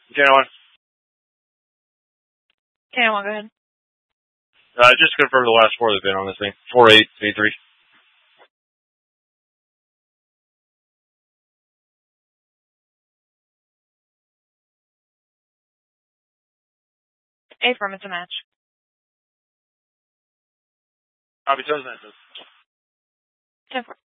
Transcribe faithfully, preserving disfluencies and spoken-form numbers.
Channel one. Channel one, go ahead. Uh, just confirm the last four that have been on this thing. Four eight eight three. Affirm, it's a match. Copy, ten four. ten four.